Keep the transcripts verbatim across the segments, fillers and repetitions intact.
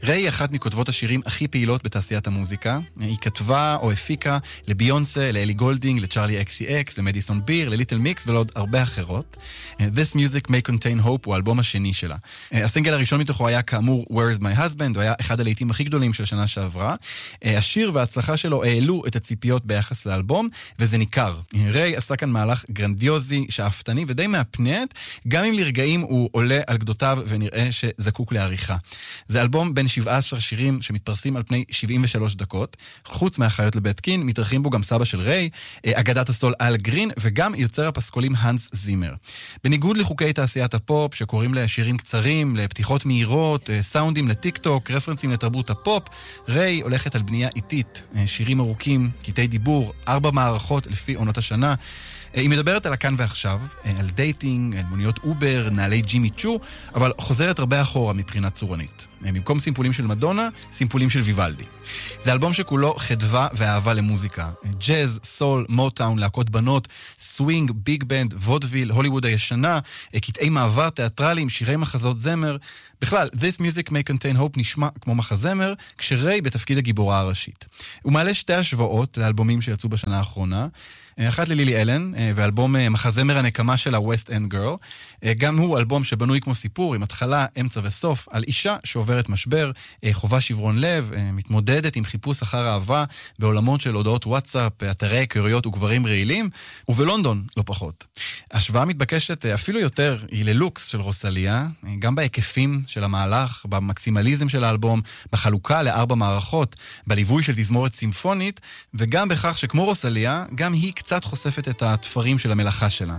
ריי היא אחת מכותבות השירים הכי פעילות בתעשיית המוזיקה. היא כתבה או הפיקה לביונסה, לאלי גולדינג, לצ'ארלי אקסי אקס, למדיסון ביר, לליטל מיקס ולעוד הרבה אחרות. This Music May Contain Hope הוא האלבום השני שלה. הסינגל הראשון מתוכו היה כאמור Where is my husband, הוא היה אחד הלהיטים הכי גדולים של שנה שעברה. השיר וההצלחה שלו העלו את הציפיות ביחס לאלבום, וזה ניכר. ריי עשתה כאן מהלך גרנדיוזי, שאפתני ודי מהפנט, גם אם לרגעים הוא עולה על גדותיו ונראה שזקוק לעריכה. זה אלבום בין שבעה עשר שירים שמתפרסים על פני שבעים ושלוש דקות. חוץ מהחיות לבית קין, מתארחים בו גם סבא של ריי, אגדת הסול אל גרין, וגם יוצר הפסקולים הנס זימר. בניגוד לחוקי תעשיית הפופ, שקוראים לשירים קצרים, לפתיחות מהירות, סאונדים לטיק טוק, רפרנסים לתרבות הפופ, ריי הולכת על בנייה איטית, שירים ארוכים, קטעי דיבור, ארבע מערכות לפי עונות השנה. היא מדברת על הכאן ועכשיו, על דייטינג, על מוניות אובר, נעלי ג'ימי צ'ו, אבל חוזרת הרבה אחורה מבחינת צורנית. במקום סימפולים של מדונה, סימפולים של ויוולדי. זה אלבום שכולו חדווה ואהבה למוזיקה. ג'אז, סול, מוטאון, להקות בנות, סווינג, ביג בנד, וודוויל, הוליווד הישנה, קטעי מעבר תיאטרליים, שירי מחזות זמר. בכלל, This Music May Contain Hope נשמע כמו מחזמר, כשריי בתפקיד הגיבורה הראשית. הוא מעלה שתי השוואות לאלבומים שיצאו בשנה האחרונה, אחת ללילי אלן, ואלבום מחזמר הנקמה של ה-West End Girl. גם הוא אלבום שבנוי כמו סיפור, עם התחלה, אמצע וסוף, על אישה שעוברת משבר, חובה שברון לב, מתמודדת עם חיפוש אחר אהבה, בעולמות של הודעות וואטסאפ, אתרי היכרויות וגברים רעילים, ובלונדון לא פחות. השוואה מתבקשת אפילו יותר היא ללוקס של רוסליה, גם בהיקפים של המהלך, במקסימליזם של האלבום, בחלוקה לארבע מערכות, בליווי של תזמורת סימפונית, וגם בכך שכמו רוסליה, גם היא קצת חושפת את התפרים של המלאכה שלה.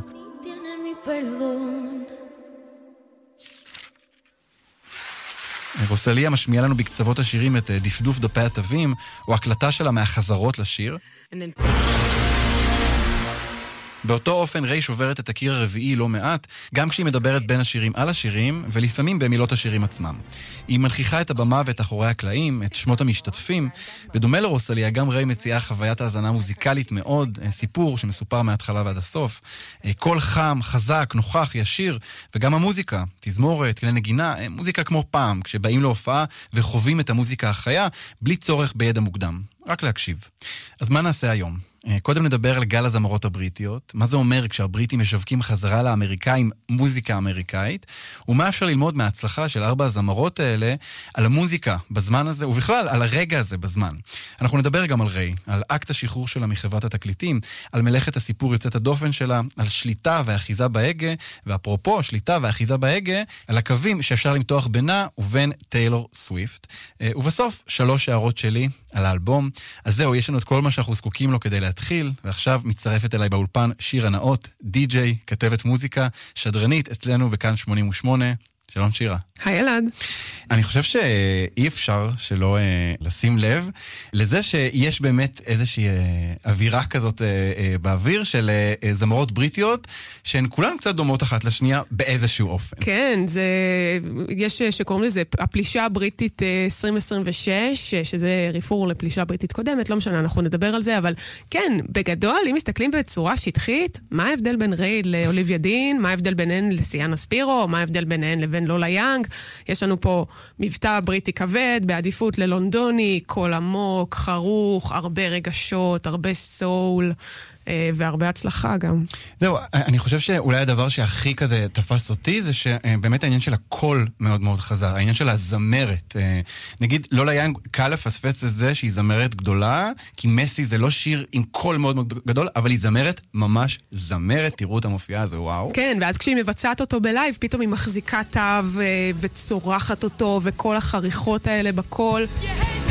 רוסליה משמיעה לנו בקצוות השירים את דפדוף דפי התווים, או הקלטה שלה מהחזרות לשיר. באותו אופן ריי שוברת את הקיר הרביעי לא מעט, גם כשהיא מדברת בין השירים על השירים, ולפעמים במילות השירים עצמם. היא מנכיחה את הבמה ואת אחורי הקלעים, את שמות המשתתפים. בדומה לרוסליה, גם ריי מציעה חוויית האזנה מוזיקלית מאוד, סיפור שמסופר מההתחלה ועד הסוף. קול חם, חזק, נוכח, ישיר, וגם המוזיקה, תזמורת, כלי נגינה, מוזיקה כמו פעם, כשבאים להופעה וחווים את המוזיקה החיה, בלי צורך בידע מוקדם. רק להקשיב. אז מה נעשה היום? קודם נדבר על גל הזמרות הבריטיות, מה זה אומר כשהבריטים משווקים חזרה לאמריקאים מוזיקה אמריקאית, ומה אפשר ללמוד מההצלחה של ארבע הזמרות האלה על המוזיקה בזמן הזה, ובכלל על הרגע הזה בזמן. אנחנו נדבר גם על ריי, על אקט השחרור שלה מחברת התקליטים, על מלאכת הסיפור יוצאת הדופן שלה, על שליטה ואחיזה בהגה, ואפרופו שליטה ואחיזה בהגה, על הקווים שאפשר למתוח בינה ובין טיילור סוויפט. ובסוף, שלוש הערות שלי על האלבום. אז זהו, יש לנו את כל מה שאנחנו זקוקים לו כדי להתחיל, ועכשיו מצטרפת אליי באולפן שירה נאות, די-ג'יי, כתבת מוזיקה, שדרנית אצלנו בכאן שמונים ושמונה. שלום שירה. היי אלעד. אני חושב שאי אפשר שלא אה, לשים לב לזה שיש באמת איזושהי אה, אווירה כזאת אה, אה, באוויר של אה, זמרות בריטיות, שהן כולן קצת דומות אחת לשנייה באיזשהו אופן. כן, זה, יש שקוראים לזה הפלישה הבריטית אה, עשרים עשרים ושש, שזה ריפור לפלישה בריטית קודמת, לא משנה, אנחנו נדבר על זה, אבל כן, בגדול, אם מסתכלים בצורה שטחית, מה ההבדל בין ריי לאוליביה דין, מה ההבדל ביניהן לסיאנה ספירו, מה ההבדל ביניהן לבין לולה יאנג. יש לנו פה מבטא בריטי כבד, בעדיפות ללונדוני, קול עמוק, חרוך, הרבה רגשות, הרבה סול, והרבה הצלחה גם. זהו, אני חושב שאולי הדבר שהכי כזה תפס אותי, זה שבאמת העניין של הקול מאוד מאוד חזר, העניין של הזמרת. נגיד, לולה יאנג קל לפספס את זה שהיא זמרת גדולה, כי מסי זה לא שיר עם קול מאוד מאוד גדול, אבל היא זמרת ממש זמרת, תראו אותה מופיעה, זה וואו. כן, ואז כשהיא מבצעת אותו בלייב, פתאום היא מחזיקה תו וצורחת אותו, וכל החריכות האלה בקול.